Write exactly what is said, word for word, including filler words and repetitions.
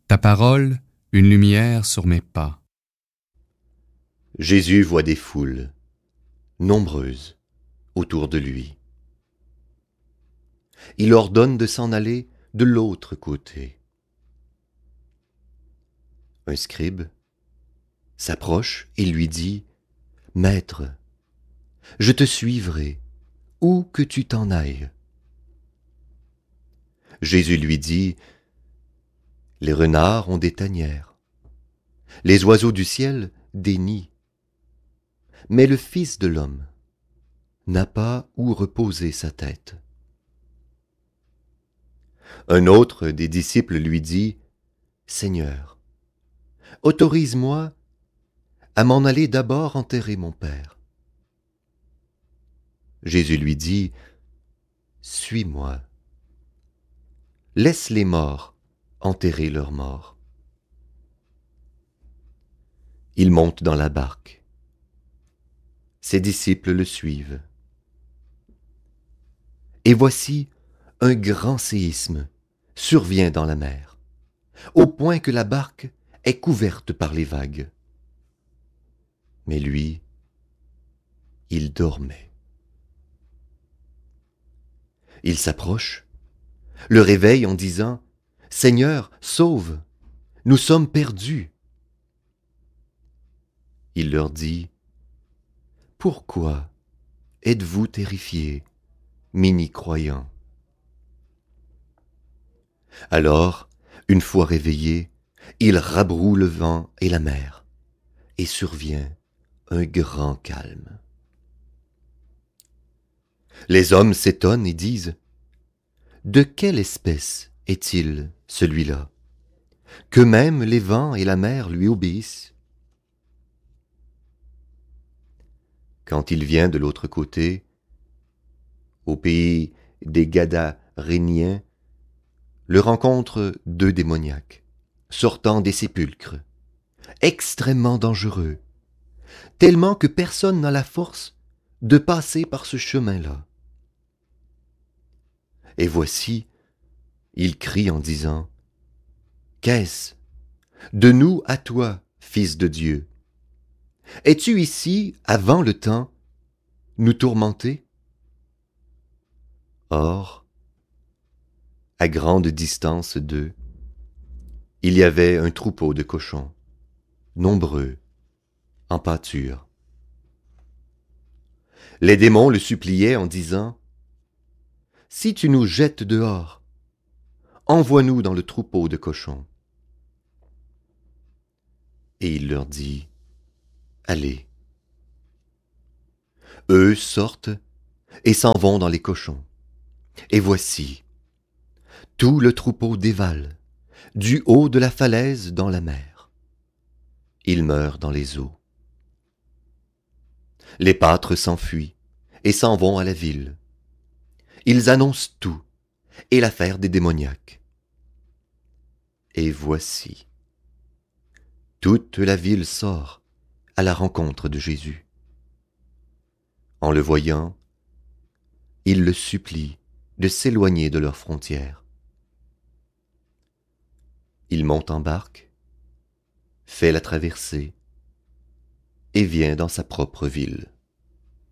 Ta parole, une lumière sur mes pas. Jésus voit des foules, nombreuses, autour de lui. Il ordonne de s'en aller de l'autre côté. Un scribe s'approche et lui dit « Maître, je te suivrai, où que tu t'en ailles. » Jésus lui dit « Les renards ont des tanières, les oiseaux du ciel des nids, mais le Fils de l'homme n'a pas où reposer sa tête. » Un autre des disciples lui dit « Seigneur, autorise-moi à m'en aller d'abord enterrer mon Père. » Jésus lui dit « Suis-moi. Laisse les morts enterrer leurs morts. » Il monte dans la barque. Ses disciples le suivent. Et voici un grand séisme survient dans la mer, au point que la barque est couverte par les vagues. Mais lui, il dormait. Il s'approche, le réveille en disant « Seigneur, sauve, nous sommes perdus. » Il leur dit « Pourquoi êtes-vous terrifiés, mini-croyants ?» Alors, une fois réveillé, il rabroue le vent et la mer, et survient un grand calme. Les hommes s'étonnent et disent « De quelle espèce est-il, celui-là, que même les vents et la mer lui obéissent ?» Quand il vient de l'autre côté, au pays des Gadaréniens, le rencontrent deux démoniaques, sortant des sépulcres, extrêmement dangereux, tellement que personne n'a la force de passer par ce chemin-là. Et voici, il crie en disant « Qu'est-ce? De nous à toi, Fils de Dieu. Es-tu ici, avant le temps, nous tourmenter? » Or, à grande distance d'eux, il y avait un troupeau de cochons, nombreux, en pâture. Les démons le suppliaient en disant « Si tu nous jettes dehors, envoie-nous dans le troupeau de cochons. » Et il leur dit « Allez. » Eux sortent et s'en vont dans les cochons. Et voici, tout le troupeau dévale, du haut de la falaise dans la mer. Il meurt dans les eaux. Les pâtres s'enfuient et s'en vont à la ville. Ils annoncent tout et l'affaire des démoniaques. Et voici, toute la ville sort à la rencontre de Jésus. En le voyant, ils le supplient de s'éloigner de leurs frontières. Il monte en barque, fait la traversée et vient dans sa propre ville.